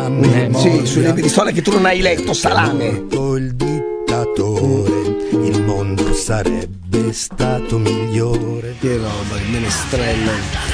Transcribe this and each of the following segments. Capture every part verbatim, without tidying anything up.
salame. Sì, sulle bristole che tu non hai letto, salame. Il dittatore, il mondo sarebbe stato migliore. Che roba, il menestrello.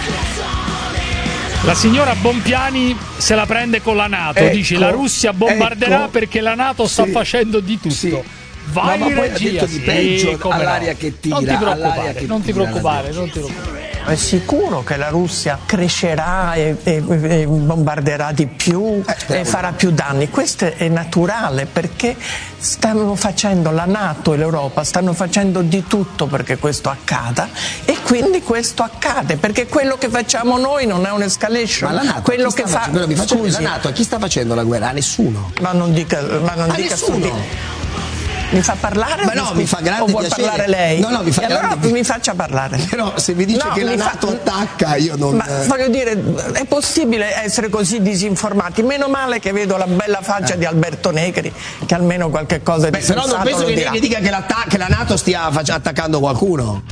La signora Bompiani se la prende con la NATO, Ecco, dice la Russia bombarderà ecco, perché la NATO sta sì, facendo di tutto. Sì. Vai no, ma poi regia, ha detto di sì, peggio come all'aria no. che tira. Non ti preoccupare, che non ti tira, preoccupare, non ti preoccupare. È sicuro che la Russia crescerà e, e, e bombarderà di più eh, e farà più danni. Questo è naturale perché stanno facendo, la NATO e l'Europa stanno facendo di tutto perché questo accada e quindi questo accade perché quello che facciamo noi non è un'escalation. Ma la NATO, quello che che fa... fa... Però mi faccio Scusi, la NATO, a chi sta facendo la guerra? A nessuno. Ma non dica, ma non A dica nessuno. studi- Mi fa parlare? Ma no, mi fa grande o vuol piacere. parlare lei? No, no, mi fa e allora grande... mi faccia parlare. Però se mi dice No, che la mi NATO fa... attacca, io non... Ma voglio dire, è possibile essere così disinformati? Meno male che vedo la bella faccia eh. di Alberto Negri, che almeno qualche cosa di Beh, però non penso che dirà. Negri dica che, che la NATO stia attaccando qualcuno.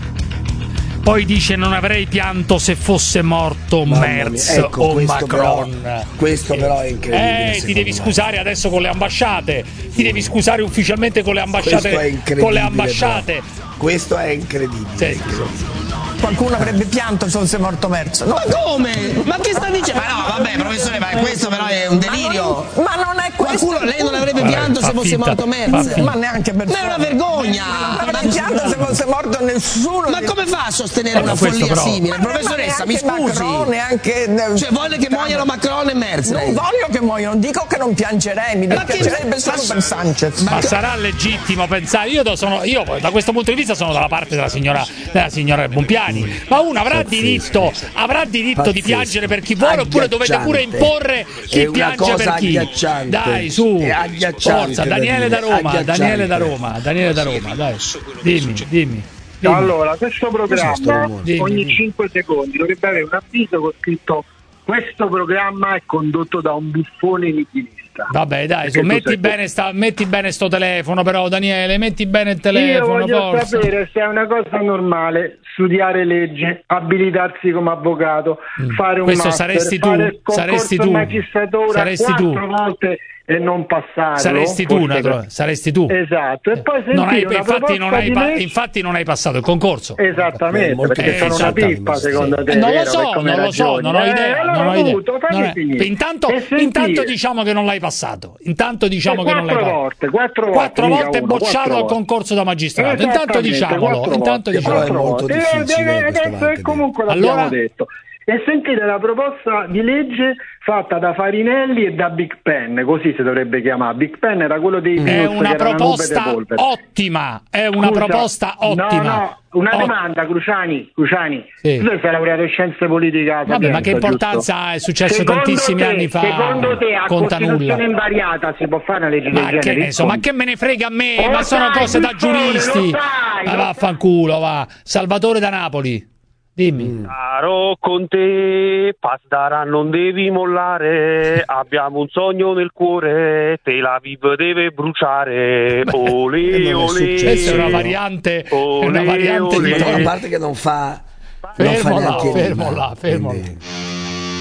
Poi dice non avrei pianto se fosse morto Mamma Merz mia, ecco, o questo Macron. Però, questo però è incredibile. Eh, ti devi me. scusare adesso con le ambasciate. Ti devi scusare ufficialmente con le ambasciate. Con le ambasciate. Però. Questo è incredibile. Sì, è incredibile. sì. Qualcuno avrebbe pianto se fosse morto Merz. No. Ma come? Ma che sta dicendo? Ma no, vabbè, professore, ma questo però è un delirio. Ma non, ma non è questo. Qualcuno, lei non avrebbe pianto se fosse finta, morto Merz. Ma neanche per Ma è una vergogna. Non avrebbe pianto se fosse morto nessuno. Ma come fa a sostenere Ma una follia però... simile? Ma Professoressa, mi neanche scusi. Macron, neanche... Cioè, vuole che muoiano Macron e Merz? Non lei? voglio che muoiano, dico che non piangerei, mi Ma che- dispiacerebbe solo ma- per Sanchez. Ma sarà legittimo pensare, io, do- sono, io da questo punto di vista sono dalla parte della signora, della signora Bompiani, ma uno avrà diritto, avrà diritto Pazzesco. di piangere per chi vuole oppure dovete pure imporre chi È una piange cosa per chi? agghiacciante. Dai, su, È agghiacciante forza, da Daniele dire, da Roma, agghiacciante. Daniele da Roma, Daniele da Roma, dai, dimmi, dimmi. dimmi. Allora, questo programma Dimmi, ogni dimmi. cinque secondi dovrebbe avere un avviso con scritto: questo programma è condotto da un buffone nichilista. Vabbè, dai, su, Perché tu metti sei- bene, sta, metti bene sto telefono, però, Daniele, metti bene il Io telefono, voglio forza. sapere se è una cosa normale studiare legge, abilitarsi come avvocato, fare un Questo master, saresti tu, fare il concorso saresti tu, in magistratura saresti tu. quattro volte e non passarlo. Saresti tu, forse natura- per- saresti tu. Esatto, e poi Non hai- sentire una infatti, non proposta hai di pa- legge- infatti non hai passato il concorso. Esattamente, molto perché eh, sono una esatto. pippa secondo te. Eh, non lo vero? so, Per come non lo so, ragioni. non ho Eh, idea, allora non ho idea. appunto, fammi Non è- finire. Intanto, E sentire. intanto diciamo che non l'hai passato. Intanto diciamo Eh, che non l'hai quattro passato. volte, quattro volte, Quattro mica volte uno, bocciato quattro al volte. concorso da magistrato. Intanto Esattamente, diciamolo, quattro intanto volte, diciamolo. Però è molto volte. difficile Eh, questa adesso parte. comunque l'abbiamo Allora- detto. E sentite la proposta di legge fatta da Farinelli e da Big Pen, così si dovrebbe chiamare. Big Pen era quello dei È virus una che erano nube proposta de polvere. ottima, è una Scusa, proposta ottima. No, no, una Ot- domanda, Cruciani, Cruciani. Sì. Tu sei laureato in scienze politiche a Vabbè, ma Sapienza, che importanza giusto? ha? È successo Secondo tantissimi te- anni fa. Secondo te a Conta Costituzione nulla. invariata si può fare una legge del Ma che, genere? ne so, ma che me ne frega a me? Lo Ma sono sai, cose da Pittore, lo giuristi. sai, Ma lo vaffanculo, va. Salvatore da Napoli. Dimmi. Caro con te, Pastara non devi mollare, abbiamo un sogno nel cuore, te la viv deve bruciare, ole non è ole. successo. Questa è una variante, è una Ole, variante ole. di Tutta la parte che non fa non fa fermo là, neanche fermo rima, là, fermo quindi- là.